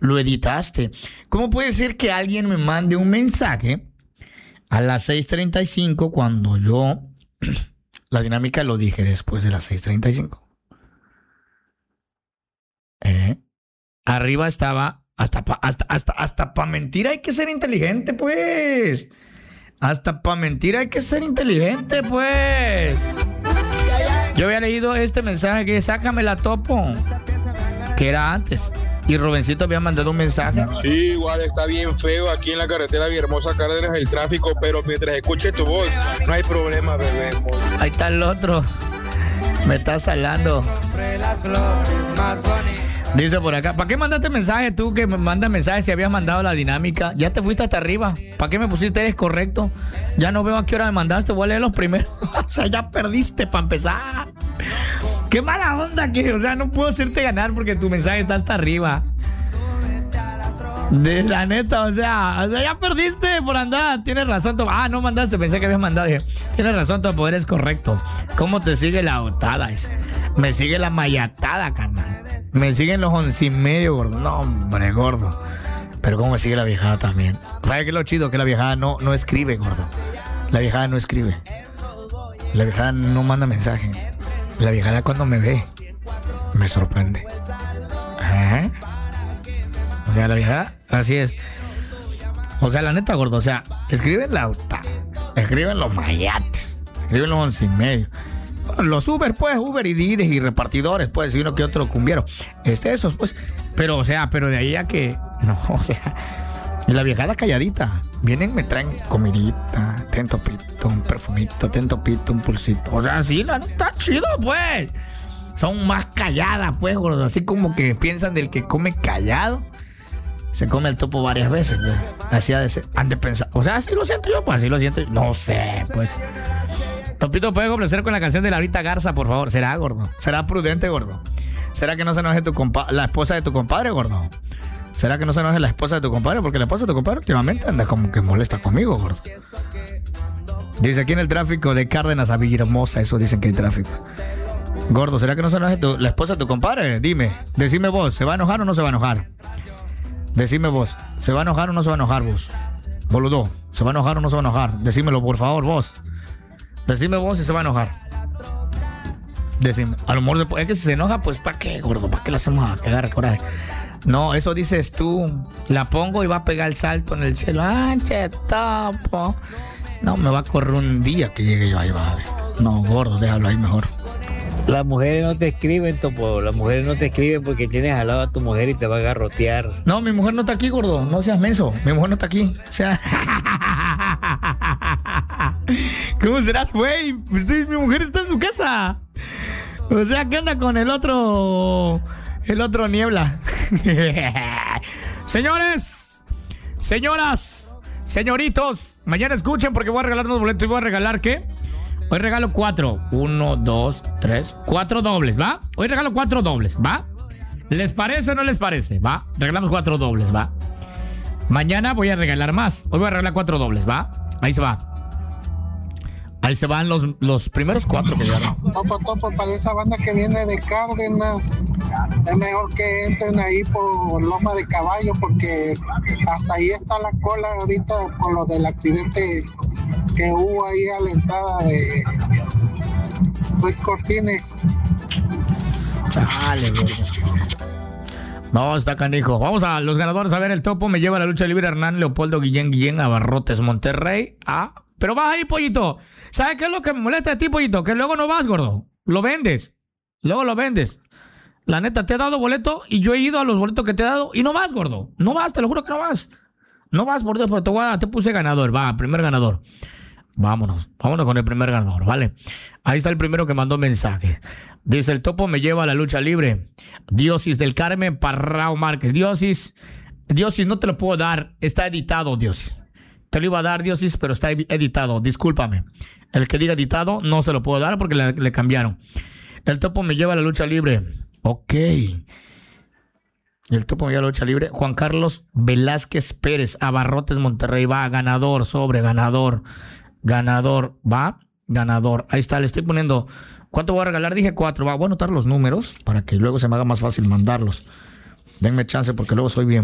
lo editaste. ¿Cómo puede ser que alguien me mande un mensaje a las 6:35 cuando yo la dinámica lo dije después de las 6:35? Arriba estaba hasta para mentir hay que ser inteligente, pues. Hasta para mentir hay que ser inteligente, pues. Yo había leído este mensaje que sácame la topo, que era antes. Y Rubencito había mandado un mensaje. Sí, igual está bien feo aquí en la carretera Villahermosa Cárdenas el tráfico, pero mientras escuche tu voz, no hay problema, bebé. Ahí está el otro. Me está salando. Dice por acá, ¿para qué mandaste mensaje tú que me mandas mensajes si habías mandado la dinámica? Ya te fuiste hasta arriba. ¿Para qué me pusiste eres correcto? Ya no veo a qué hora me mandaste. Voy a leer los primeros. O sea, ya perdiste para empezar. Qué mala onda que, o sea, no puedo hacerte ganar porque tu mensaje está hasta arriba. De la neta, o sea, ya perdiste por andar. Tienes razón. No mandaste, pensé que habías mandado. Dije, tienes razón, tu poder es correcto. ¿Cómo te sigue la otada? Me sigue la mayatada, carnal. Me siguen los 11:30, gordo. No, hombre, gordo. Pero cómo me sigue la viejada también. ¿Sabes qué es lo chido? Que la viejada no escribe, gordo. La viejada no escribe. La viejada no manda mensaje. La viejada cuando me ve me sorprende. O sea, la viejada, así es. O sea, la neta, gordo. O sea, escriben la auta, escriben los mayates, escriben los 11:30. Los Uber, pues, Uber y Dides y repartidores, pues, y uno que otro cumbiero. Esos, pues. Pero, o sea, pero de ahí a que. No, o sea. La viejada calladita. Vienen, me traen comidita, tentopito, un perfumito, tentopito, un pulsito. O sea, sí, la neta, chido, pues. Son más calladas, pues, gordo. Así como que piensan del que come callado. Se come el topo varias veces, pues. Así han de pensar. O sea, así lo siento yo, pues, así lo siento yo. No sé, pues. Topito, ¿puede complacer con la canción de Laurita Garza, por favor? ¿Será, gordo? ¿Será prudente, gordo? ¿Será que no se enoje la esposa de tu compadre, gordo? ¿Será que no se enoje la esposa de tu compadre? Porque la esposa de tu compadre últimamente anda como que molesta conmigo, gordo. Dice aquí en el tráfico de Cárdenas a Villahermosa, eso dicen que hay tráfico. Gordo, ¿será que no se enoje la esposa de tu compadre? Decime vos, ¿se va a enojar o no se va a enojar? Decime vos, ¿se va a enojar o no se va a enojar vos? Boludo, ¿se va a enojar o no se va a enojar? Decímelo, por favor, vos. Decime vos si se va a enojar. Decime. A lo mejor es que si se enoja, pues ¿para qué, gordo? ¿Para qué le hacemos a cagar coraje? No, eso dices tú. La pongo y va a pegar el salto en el cielo. ¡Ah, che topo! No, me va a correr un día que llegue yo ahí, va. No, gordo, déjalo ahí mejor. Las mujeres no te escriben, topo. Las mujeres no te escriben porque tienes al lado a tu mujer y te va a garrotear. No, mi mujer no está aquí, gordo. No seas menso. Mi mujer no está aquí. O sea... ¿Cómo serás, güey? Mi mujer está en su casa. O sea, ¿qué anda con el otro niebla? Señores, señoras, señoritos, mañana escuchen porque voy a regalar unos boletos y voy a regalar, ¿qué? Hoy regalo 4. 1, 2, 3, 4 dobles, ¿va? Hoy regalo 4 dobles, ¿va? ¿Les parece o no les parece? ¿Va? Regalamos 4 dobles, ¿va? Mañana voy a regalar más. Hoy voy a regalar 4 dobles, ¿va? Ahí se va. Ahí se van los primeros 4 que llegaron. Topo, para esa banda que viene de Cárdenas, es mejor que entren ahí por Loma de Caballo, porque hasta ahí está la cola ahorita con lo del accidente que hubo ahí a la entrada de Luis Cortines. Chale, güey. No, está canijo. Vamos a los ganadores. A ver, el topo me lleva a la lucha libre Hernán Leopoldo Guillén a Barrotes, Monterrey. Pero vas ahí, pollito. ¿Sabes qué es lo que me molesta de ti, pollito? Que luego no vas, gordo. Lo vendes. Luego lo vendes. La neta, te he dado boleto y yo he ido a los boletos que te he dado y no vas, gordo. No vas, te lo juro que no vas. No vas, por Dios, porque te puse ganador. Va, primer ganador. Vámonos con el primer ganador, ¿vale? Ahí está el primero que mandó mensaje. Dice, el topo me lleva a la lucha libre. Diosis del Carmen Parrao Márquez. Diosis, no te lo puedo dar. Está editado, Diosis. Te lo iba a dar, Diosis, pero está editado. Discúlpame. El que diga editado no se lo puedo dar porque le cambiaron. El topo me lleva a la lucha libre. Ok. El topo me lleva a la lucha libre. Juan Carlos Velázquez Pérez, Abarrotes, Monterrey. Va, ganador, sobre, ganador. Ganador, va, ganador. Ahí está, le estoy poniendo. ¿Cuánto voy a regalar? Dije 4. Voy a anotar los números para que luego se me haga más fácil mandarlos. Denme chance porque luego soy bien